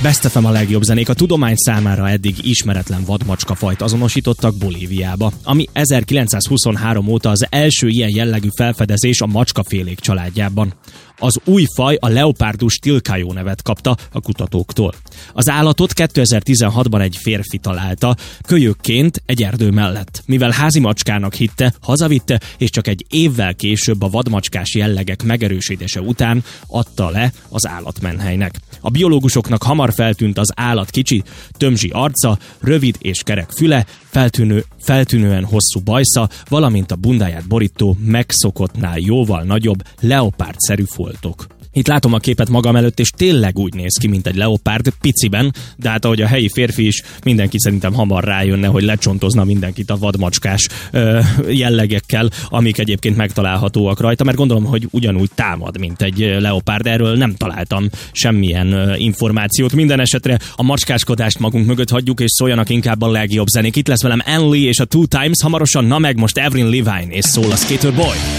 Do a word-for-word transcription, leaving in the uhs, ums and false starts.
Best ef em a legjobb zenék. A tudomány számára eddig ismeretlen vadmacskafajt azonosítottak Bolíviába, ami ezerkilencszázhuszonhárom óta az első ilyen jellegű felfedezés a macskafélék családjában. Az új faj a Leopardus tilcaio nevet kapta a kutatóktól. Az állatot kétezer-tizenhatban egy férfi találta, kölyökként egy erdő mellett. Mivel házi macskának hitte, hazavitte, és csak egy évvel később a vadmacskás jellegek megerősítése után adta le az állatmenhelynek. A biológusoknak hamar feltűnt az állat kicsi, tömzsi arca, rövid és kerek füle, feltűnő, feltűnően hosszú bajsza, valamint a bundáját borító, megszokottnál jóval nagyobb, leopárdszerű foltok. Itt látom a képet magam előtt, és tényleg úgy néz ki, mint egy leopárd, piciben, de hát ahogy a helyi férfi is, mindenki szerintem hamar rájönne, hogy lecsontozna mindenkit a vadmacskás ö, jellegekkel, amik egyébként megtalálhatóak rajta, mert gondolom, hogy ugyanúgy támad, mint egy leopárd. Erről nem találtam semmilyen ö, információt. Minden esetre a macskáskodást magunk mögött hagyjuk, és szóljanak inkább a legjobb zenék. Itt lesz velem Anne Lee és a Two Times, hamarosan, na meg most Avril Lavigne, és szól a Skater Boy.